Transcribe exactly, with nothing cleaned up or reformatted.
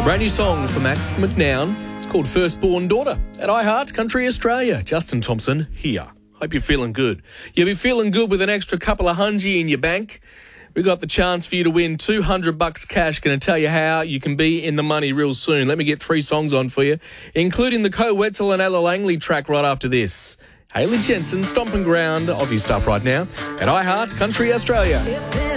Brand new song for Max McNown. It's called Firstborn Daughter at iHeart Country Australia. Justin Thompson here. Hope you're feeling good. You'll be feeling good with an extra couple of hungy in your bank. We got the chance for you to win two hundred bucks cash. Going to tell you how you can be in the money real soon. Let me get three songs on for you, including the Co Wetzel and Ella Langley track right after this. Hayley Jensen, Stomping Ground, Aussie stuff right now at iHeart Country Australia.